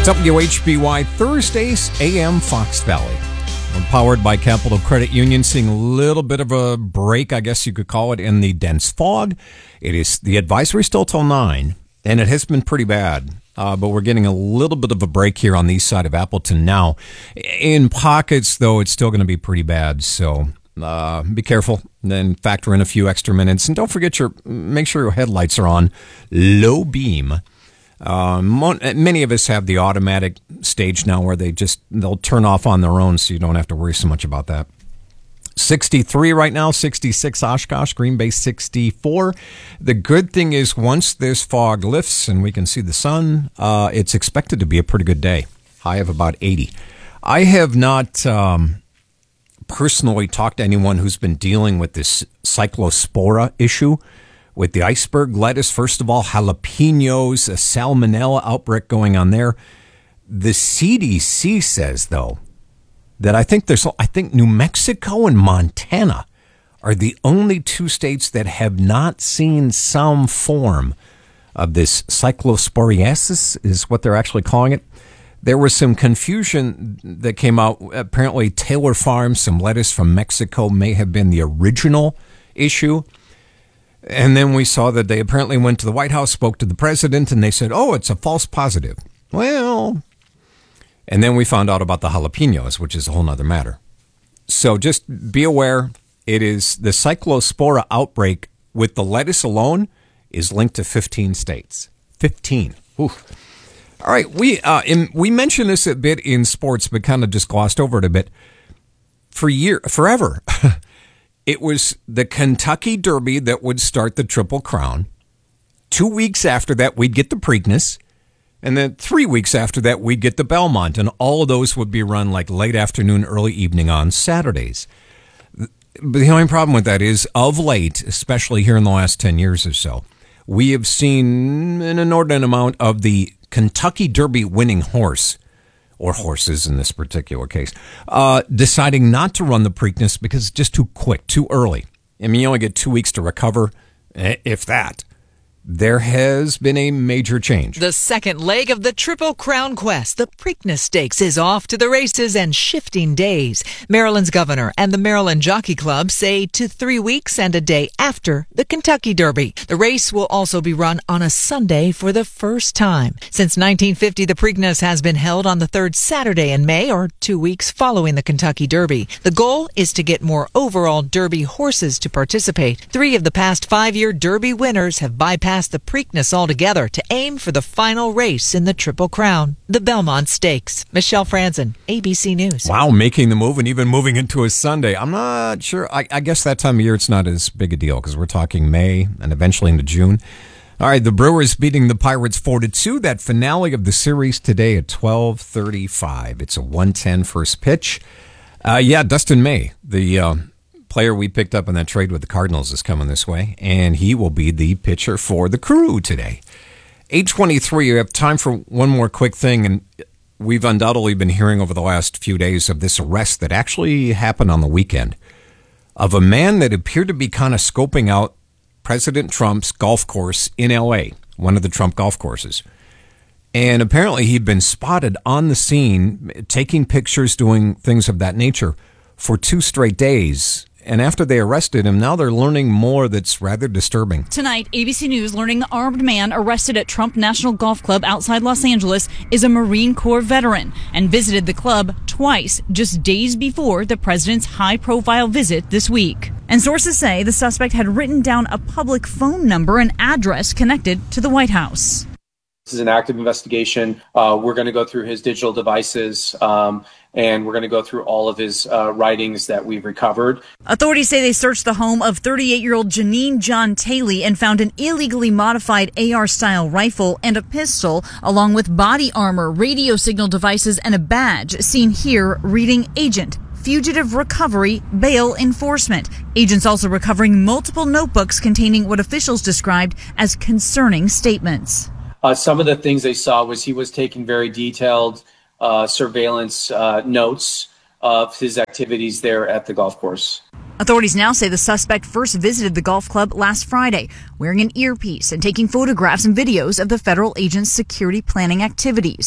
WHBY Thursdays AM Fox Valley. We're powered by Capital Credit Union, seeing a little bit of a break, I guess you could call it, in the dense fog. It is the advisory still till 9, and it has been pretty bad. But we're getting a little bit of a break here on the east side of Appleton now. In pockets, though, it's still going to be pretty bad. So be careful. Then factor in a few extra minutes, and don't forget make sure your headlights are on low beam. Many of us have the automatic stage now where they'll turn off on their own, so you don't have to worry so much about that. 63 right now, 66 Oshkosh, Green Bay 64. The good thing is once this fog lifts and we can see the sun, it's expected to be a pretty good day. High of about 80. I have not personally talked to anyone who's been dealing with this cyclospora issue with the iceberg lettuce. First of all, jalapenos, a salmonella outbreak going on there. The CDC says, though, that I think New Mexico and Montana are the only two states that have not seen some form of this cyclosporiasis, is what they're actually calling it. There was some confusion that came out. Apparently, Taylor Farms, some lettuce from Mexico, may have been the original issue. And then we saw that they apparently went to the White House, spoke to the president, and they said, oh, it's a false positive. Well, and then we found out about the jalapenos, which is a whole nother matter. So just be aware, it is the cyclospora outbreak with the lettuce alone is linked to 15 states. 15. Oof. All right, we mentioned this a bit in sports, but kind of just glossed over it a bit. Forever. It was the Kentucky Derby that would start the Triple Crown. 2 weeks after that, we'd get the Preakness. And then 3 weeks after that, we'd get the Belmont. And all of those would be run like late afternoon, early evening on Saturdays. But the only problem with that is, of late, especially here in the last 10 years or so, we have seen an inordinate amount of the Kentucky Derby winning horse, or horses in this particular case, deciding not to run the Preakness because it's just too quick, too early. I mean, you only get 2 weeks to recover, if that. There has been a major change. The second leg of the Triple Crown Quest, the Preakness Stakes, is off to the races and shifting days. Maryland's governor and the Maryland Jockey Club say to 3 weeks and a day after the Kentucky Derby. The race will also be run on a Sunday for the first time. Since 1950, the Preakness has been held on the third Saturday in May, or 2 weeks following the Kentucky Derby. The goal is to get more overall Derby horses to participate. 3 of the past 5-year Derby winners have bypassed the Preakness altogether to aim for the final race in the Triple Crown, the Belmont Stakes. Michelle Franzen, ABC News. Wow, making the move and even moving into a Sunday. I'm not sure. I guess that time of year it's not as big a deal because we're talking May and eventually into June. All right, the Brewers beating the Pirates 4-2. That finale of the series today at 12:35. It's a 1:10 first pitch. Dustin May, the player we picked up in that trade with the Cardinals, is coming this way, and he will be the pitcher for the Crew today. 8:23, we have time for one more quick thing, and we've undoubtedly been hearing over the last few days of this arrest that actually happened on the weekend of a man that appeared to be kind of scoping out President Trump's golf course in L.A., one of the Trump golf courses. And apparently he'd been spotted on the scene, taking pictures, doing things of that nature for 2 straight days. And after they arrested him, now they're learning more that's rather disturbing. Tonight, ABC News learning the armed man arrested at Trump National Golf Club outside Los Angeles is a Marine Corps veteran and visited the club twice just days before the president's high-profile visit this week. And sources say the suspect had written down a public phone number and address connected to the White House. This is an active investigation. We're going to go through his digital devices, and we're going to go through all of his writings that we've recovered. Authorities say they searched the home of 38-year-old Janine John Taylor and found an illegally modified AR-style rifle and a pistol, along with body armor, radio signal devices, and a badge seen here reading Agent Fugitive Recovery Bail Enforcement. Agents also recovering multiple notebooks containing what officials described as concerning statements. Some of the things they saw was he was taking very detailed surveillance notes of his activities there at the golf course. Authorities now say the suspect first visited the golf club last Friday, wearing an earpiece and taking photographs and videos of the federal agent's security planning activities.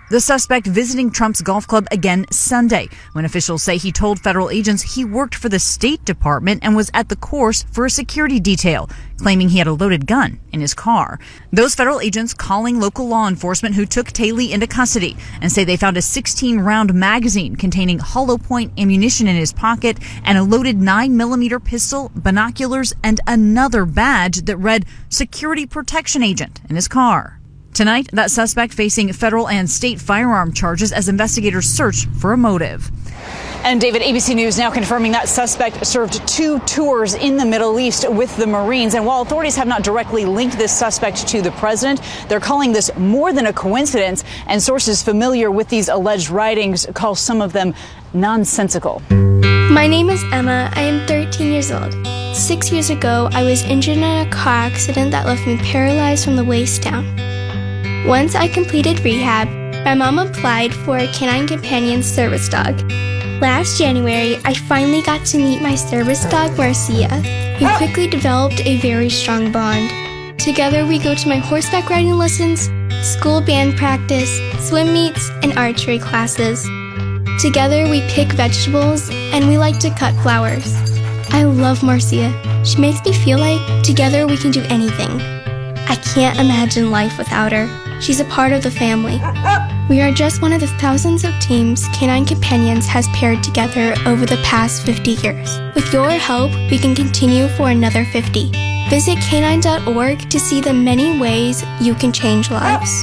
The suspect visiting Trump's golf club again Sunday, when officials say he told federal agents he worked for the State Department and was at the course for a security detail, claiming he had a loaded gun in his car. Those federal agents calling local law enforcement who took Taylor into custody and say they found a 16-round magazine containing hollow point ammunition in his pocket and a loaded 9mm pistol, binoculars, and another badge that read Security Protection Agent in his car. Tonight, that suspect facing federal and state firearm charges as investigators search for a motive. And David, ABC News now confirming that suspect served 2 tours in the Middle East with the Marines. And while authorities have not directly linked this suspect to the president, they're calling this more than a coincidence. And sources familiar with these alleged writings call some of them nonsensical. My name is Emma. I am 13 years old. 6 years ago, I was injured in a car accident that left me paralyzed from the waist down. Once I completed rehab, my mom applied for a Canine Companion service dog. Last January, I finally got to meet my service dog, Marcia. We quickly developed a very strong bond. Together, we go to my horseback riding lessons, school band practice, swim meets, and archery classes. Together, we pick vegetables, and we like to cut flowers. I love Marcia. She makes me feel like together we can do anything. I can't imagine life without her. She's a part of the family. We are just one of the thousands of teams Canine Companions has paired together over the past 50 years. With your help, we can continue for another 50. Visit canine.org to see the many ways you can change lives.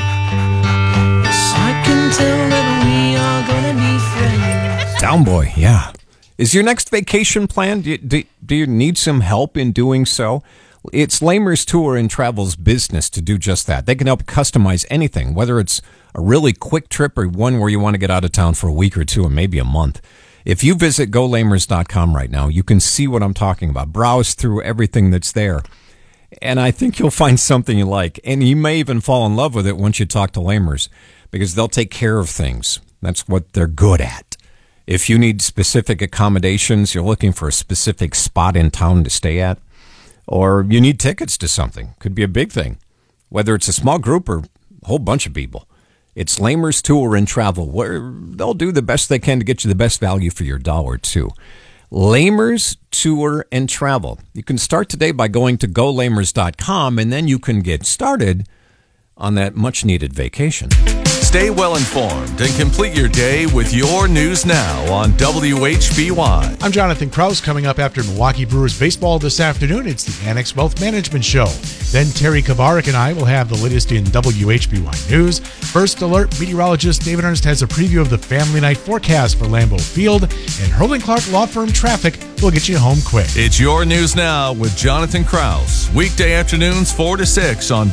I can tell that we are gonna be friends. Down boy, yeah. Is your next vacation planned? Do you need some help in doing so? It's Lamers Tour and Travel's business to do just that. They can help customize anything, whether it's a really quick trip or one where you want to get out of town for a week or two or maybe a month. If you visit golamers.com right now, you can see what I'm talking about. Browse through everything that's there. And I think you'll find something you like. And you may even fall in love with it once you talk to Lamers, because they'll take care of things. That's what they're good at. If you need specific accommodations, you're looking for a specific spot in town to stay at, or you need tickets to something, could be a big thing, whether it's a small group or a whole bunch of people. It's Lamers Tour and Travel, where they'll do the best they can to get you the best value for your dollar, too. Lamers Tour and Travel. You can start today by going to golamers.com, and then you can get started on that much-needed vacation. Stay well informed and complete your day with your news now on WHBY. I'm Jonathan Krause. Coming up after Milwaukee Brewers baseball this afternoon, it's the Annex Wealth Management Show. Then Terry Kavarik and I will have the latest in WHBY news. First Alert meteorologist David Ernst has a preview of the family night forecast for Lambeau Field, and Hurling Clark Law Firm Traffic will get you home quick. It's your news now with Jonathan Krause. Weekday afternoons 4 to 6 on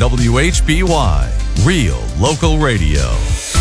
WHBY. Real local radio.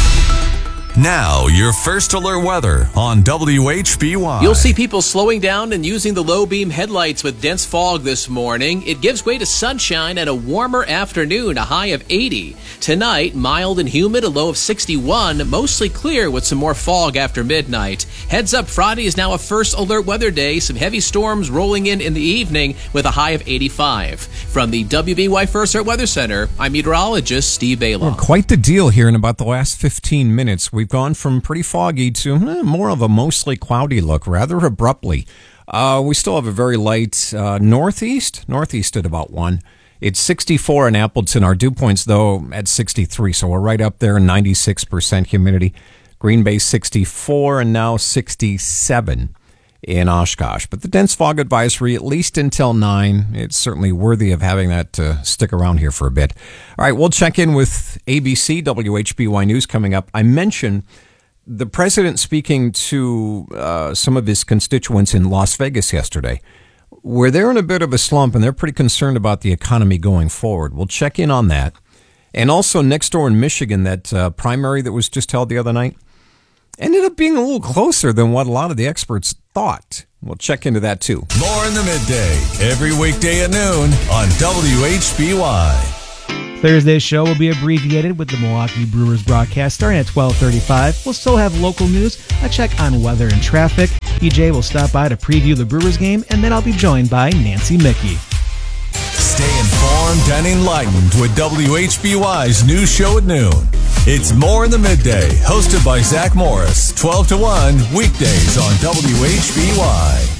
Now, your First Alert weather on WHBY. You'll see people slowing down and using the low beam headlights with dense fog this morning. It gives way to sunshine and a warmer afternoon, a high of 80. Tonight, mild and humid, a low of 61, mostly clear with some more fog after midnight. Heads up, Friday is now a First Alert weather day. Some heavy storms rolling in the evening with a high of 85. From the WBY First Alert Weather Center, I'm meteorologist Steve Bailoff. Well, quite the deal here in about the last 15 minutes. We've gone from pretty foggy to more of a mostly cloudy look rather abruptly. We still have a very light northeast at about 1. It's 64 in Appleton. Our dew points, though, at 63, so we're right up there, 96% humidity. Green Bay 64 and now 67 in Oshkosh. But the dense fog advisory, at least until 9, it's certainly worthy of having that stick around here for a bit. All right, we'll check in with ABC, WHBY News coming up. I mentioned the president speaking to some of his constituents in Las Vegas yesterday, where they're in a bit of a slump and they're pretty concerned about the economy going forward. We'll check in on that. And also next door in Michigan, that primary that was just held the other night ended up being a little closer than what a lot of the experts thought. We'll check into that, too. More in the midday, every weekday at noon on WHBY. Thursday's show will be abbreviated with the Milwaukee Brewers broadcast starting at 12:35. We'll still have local news, a check on weather and traffic. PJ will stop by to preview the Brewers game, and then I'll be joined by Nancy Mickey. Stay informed and enlightened with WHBY's news show at noon. It's More in the Midday, hosted by Zach Morris, 12 to 1, weekdays on WHBY.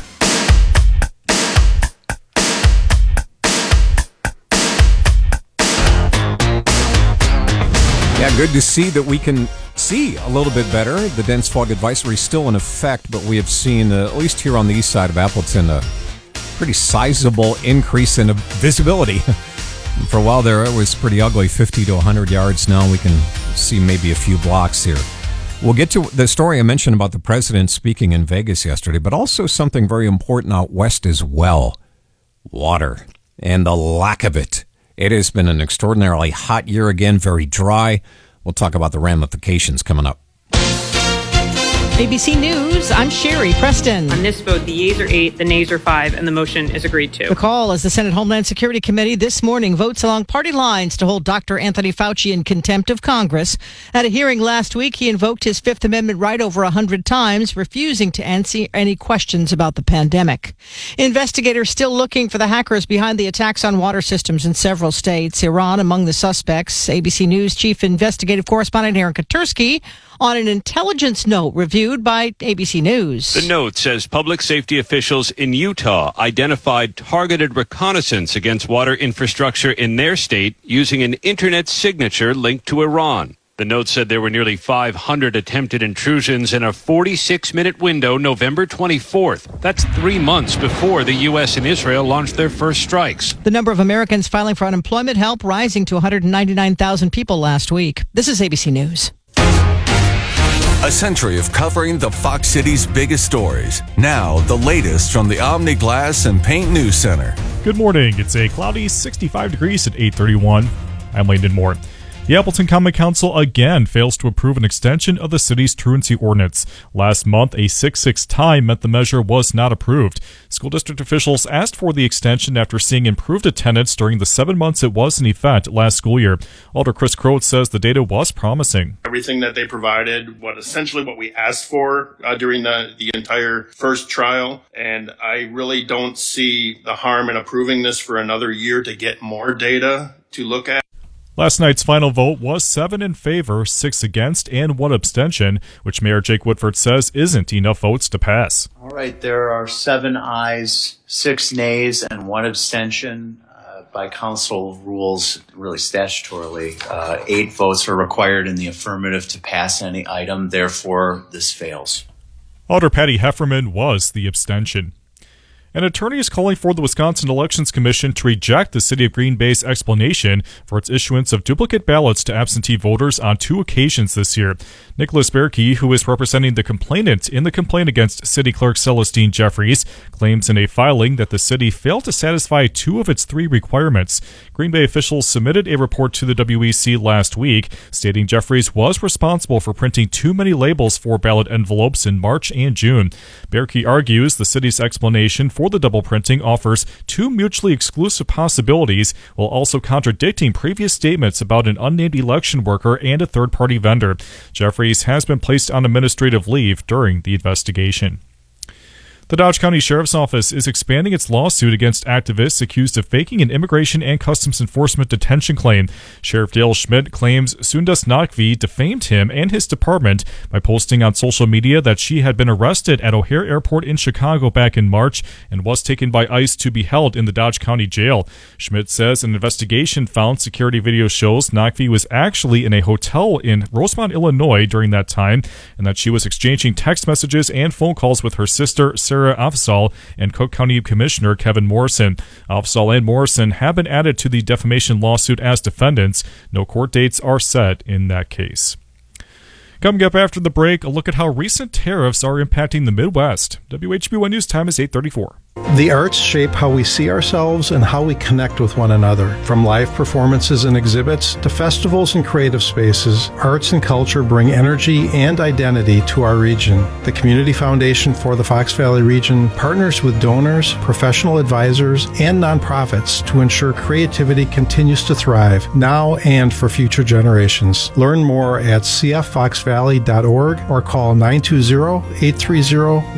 Yeah, good to see that we can see a little bit better. The dense fog advisory is still in effect, but we have seen, at least here on the east side of Appleton, a pretty sizable increase in visibility. For a while there, it was pretty ugly, 50 to 100 yards. Now we can see maybe a few blocks here. We'll get to the story I mentioned about the president speaking in Vegas yesterday, but also something very important out west as well. Water and the lack of it. It has been an extraordinarily hot year again, very dry. We'll talk about the ramifications coming up. ABC News, I'm Sherry Preston. On this vote, the yeas are 8, the nays are 5, and the motion is agreed to. The call as the Senate Homeland Security Committee this morning votes along party lines to hold Dr. Anthony Fauci in contempt of Congress. At a hearing last week, he invoked his Fifth Amendment right over 100 times, refusing to answer any questions about the pandemic. Investigators still looking for the hackers behind the attacks on water systems in several states. Iran among the suspects. ABC News Chief Investigative Correspondent Aaron Katursky on an intelligence note reviewed by ABC News. The note says public safety officials in Utah identified targeted reconnaissance against water infrastructure in their state using an internet signature linked to Iran. The note said there were nearly 500 attempted intrusions in a 46-minute window November 24th. That's 3 months before the U.S. and Israel launched their first strikes. The number of Americans filing for unemployment help rising to 199,000 people last week. This is ABC News. A century of covering the Fox City's biggest stories. Now, the latest from the Omni Glass and Paint News Center. Good morning. It's a cloudy 65 degrees at 8:31. I'm Landon Moore. The Appleton Common Council again fails to approve an extension of the city's truancy ordinance. Last month, a 6-6 tie meant the measure was not approved. School district officials asked for the extension after seeing improved attendance during the 7 months it was in effect last school year. Alder Chris Croat says the data was promising. Everything that they provided, essentially what we asked for during the entire first trial, and I really don't see the harm in approving this for another year to get more data to look at. Last night's final vote was 7 in favor, 6 against, and 1 abstention, which Mayor Jake Woodford says isn't enough votes to pass. All right, there are 7 ayes, 6 nays, and 1 abstention. By council rules, really statutorily, 8 votes are required in the affirmative to pass any item. Therefore, this fails. Alder Patty Hefferman was the abstention. An attorney is calling for the Wisconsin Elections Commission to reject the City of Green Bay's explanation for its issuance of duplicate ballots to absentee voters on 2 occasions this year. Nicholas Berkey, who is representing the complainant in the complaint against City Clerk Celestine Jeffries, claims in a filing that the city failed to satisfy 2 of its 3 requirements. Green Bay officials submitted a report to the WEC last week, stating Jeffries was responsible for printing too many labels for ballot envelopes in March and June. Berkey argues the city's explanation for the double printing offers 2 mutually exclusive possibilities, while also contradicting previous statements about an unnamed election worker and a third-party vendor. Jeffries has been placed on administrative leave during the investigation. The Dodge County Sheriff's Office is expanding its lawsuit against activists accused of faking an Immigration and Customs Enforcement detention claim. Sheriff Dale Schmidt claims Sundas Naqvi defamed him and his department by posting on social media that she had been arrested at O'Hare Airport in Chicago back in March and was taken by ICE to be held in the Dodge County Jail. Schmidt says an investigation found security video shows Naqvi was actually in a hotel in Rosemont, Illinois during that time, and that she was exchanging text messages and phone calls with her sister, Sarah Afzal, and Cook County Commissioner Kevin Morrison. Afzal and Morrison have been added to the defamation lawsuit as defendants. No court dates are set in that case. Coming up after the break, a look at how recent tariffs are impacting the Midwest. WHB1 News time is 8:34. The arts shape how we see ourselves and how we connect with one another. From live performances and exhibits to festivals and creative spaces, arts and culture bring energy and identity to our region. The Community Foundation for the Fox Valley region partners with donors, professional advisors, and nonprofits to ensure creativity continues to thrive now and for future generations. Learn more at cffoxvalley.org or call 920-830